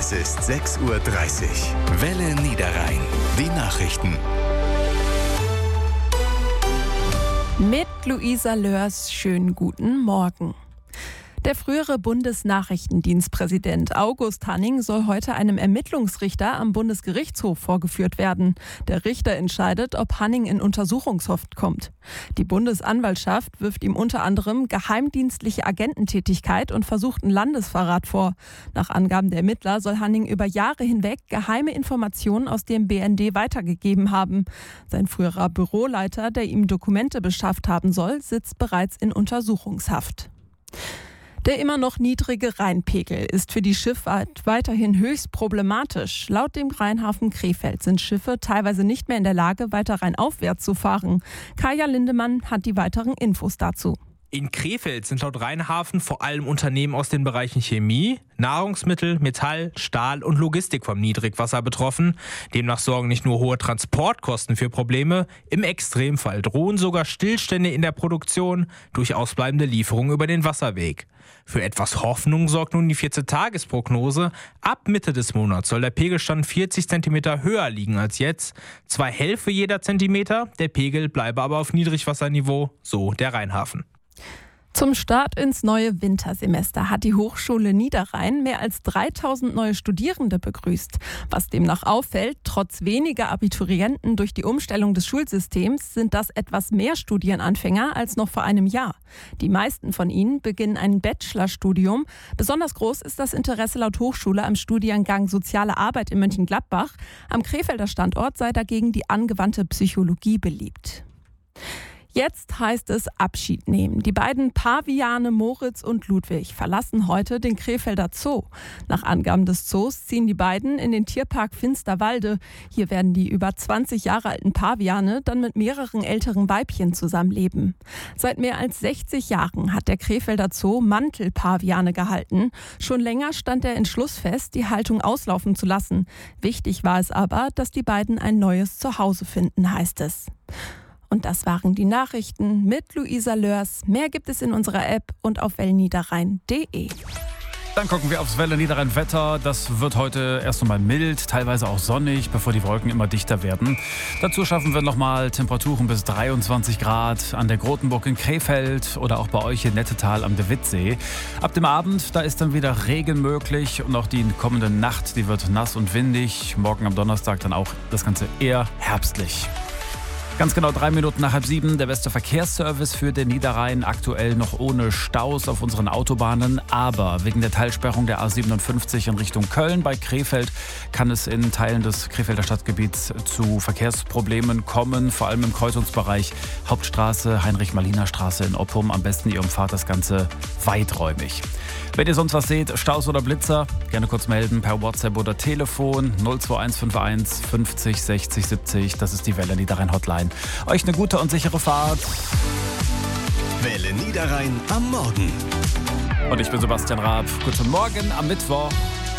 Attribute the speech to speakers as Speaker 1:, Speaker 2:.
Speaker 1: Es ist 6:30 Uhr. Welle Niederrhein. Die Nachrichten.
Speaker 2: Mit Luisa Lörs, schönen guten Morgen. Der frühere Bundesnachrichtendienstpräsident August Hanning soll heute einem Ermittlungsrichter am Bundesgerichtshof vorgeführt werden. Der Richter entscheidet, ob Hanning in Untersuchungshaft kommt. Die Bundesanwaltschaft wirft ihm unter anderem geheimdienstliche Agententätigkeit und versuchten Landesverrat vor. Nach Angaben der Ermittler soll Hanning über Jahre hinweg geheime Informationen aus dem BND weitergegeben haben. Sein früherer Büroleiter, der ihm Dokumente beschafft haben soll, sitzt bereits in Untersuchungshaft. Der immer noch niedrige Rheinpegel ist für die Schifffahrt weiterhin höchst problematisch. Laut dem Rheinhafen Krefeld sind Schiffe teilweise nicht mehr in der Lage, weiter rheinaufwärts zu fahren. Kaya Lindemann hat die weiteren Infos dazu.
Speaker 3: In Krefeld sind laut Rheinhafen vor allem Unternehmen aus den Bereichen Chemie, Nahrungsmittel, Metall, Stahl und Logistik vom Niedrigwasser betroffen. Demnach sorgen nicht nur hohe Transportkosten für Probleme, im Extremfall drohen sogar Stillstände in der Produktion durch ausbleibende Lieferungen über den Wasserweg. Für etwas Hoffnung sorgt nun die 14-Tages-Prognose. Ab Mitte des Monats soll der Pegelstand 40 cm höher liegen als jetzt. 2/11 jeder Zentimeter, der Pegel bleibe aber auf Niedrigwasserniveau, so der Rheinhafen.
Speaker 2: Zum Start ins neue Wintersemester hat die Hochschule Niederrhein mehr als 3000 neue Studierende begrüßt. Was demnach auffällt, trotz weniger Abiturienten durch die Umstellung des Schulsystems sind das etwas mehr Studienanfänger als noch vor einem Jahr. Die meisten von ihnen beginnen ein Bachelorstudium. Besonders groß ist das Interesse laut Hochschule am Studiengang Soziale Arbeit in Mönchengladbach. Am Krefelder Standort sei dagegen die angewandte Psychologie beliebt. Jetzt heißt es Abschied nehmen. Die beiden Paviane Moritz und Ludwig verlassen heute den Krefelder Zoo. Nach Angaben des Zoos ziehen die beiden in den Tierpark Finsterwalde. Hier werden die über 20 Jahre alten Paviane dann mit mehreren älteren Weibchen zusammenleben. Seit mehr als 60 Jahren hat der Krefelder Zoo Mantelpaviane gehalten. Schon länger stand der Entschluss fest, die Haltung auslaufen zu lassen. Wichtig war es aber, dass die beiden ein neues Zuhause finden, heißt es. Und das waren die Nachrichten mit Luisa Lörs. Mehr gibt es in unserer App und auf wellniederrhein.de.
Speaker 4: Dann gucken wir aufs Welle Niederrhein Wetter. Das wird heute erst einmal mild, teilweise auch sonnig, bevor die Wolken immer dichter werden. Dazu schaffen wir nochmal Temperaturen bis 23 Grad an der Grotenburg in Krefeld oder auch bei euch in Nettetal am De Wittsee. Ab dem Abend, da ist dann wieder Regen möglich und auch die kommende Nacht, die wird nass und windig. Morgen am Donnerstag dann auch das Ganze eher herbstlich. Ganz genau 3 Minuten nach 6:30, der beste Verkehrsservice für den Niederrhein, aktuell noch ohne Staus auf unseren Autobahnen, aber wegen der Teilsperrung der A57 in Richtung Köln bei Krefeld kann es in Teilen des Krefelder Stadtgebiets zu Verkehrsproblemen kommen, vor allem im Kreuzungsbereich Hauptstraße, Heinrich-Malina-Straße in Oppum. Am besten ihr umfahrt das Ganze weiträumig. Wenn ihr sonst was seht, Staus oder Blitzer, gerne kurz melden per WhatsApp oder Telefon 02151 50 60 70. Das ist die Welle Niederrhein Hotline. Euch eine gute und sichere Fahrt.
Speaker 1: Welle Niederrhein am Morgen.
Speaker 4: Und ich bin Sebastian Raab. Guten Morgen am Mittwoch.